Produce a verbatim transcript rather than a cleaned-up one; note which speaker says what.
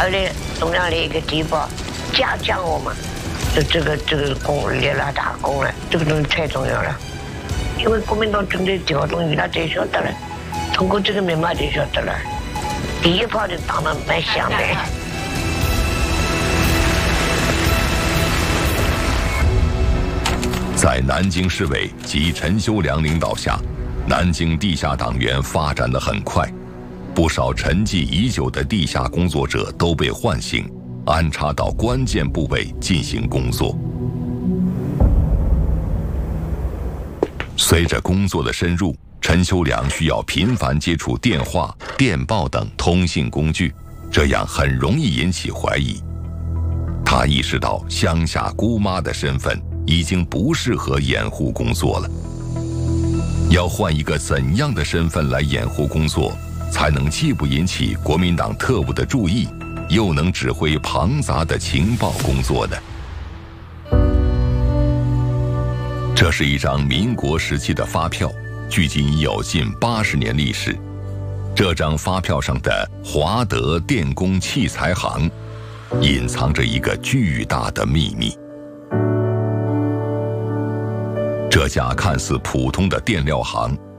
Speaker 1: 后来中央的一个地方嘉奖我们，就这个这个功立了大功了，这个东西太重要了。因为国民党军队调动伊拉才晓得了，通过这个密码就晓得了。第一炮就打得蛮响的。
Speaker 2: 在南京市委及陈修良领导下，南京地下党员发展得很快，不少沉寂已久的地下工作者都被唤醒，安插到关键部位进行工作。随着工作的深入，陈修良需要频繁接触电话、电报等通信工具，这样很容易引起怀疑。他意识到乡下姑妈的身份已经不适合掩护工作了，要换一个怎样的身份来掩护工作，才能既不引起国民党特务的注意，又能指挥庞杂的情报工作呢？这是一张民国时期的发票，距今已有近八十年历史。这张发票上的华德电工器材行，隐藏着一个巨大的秘密。这家看似普通的电料行，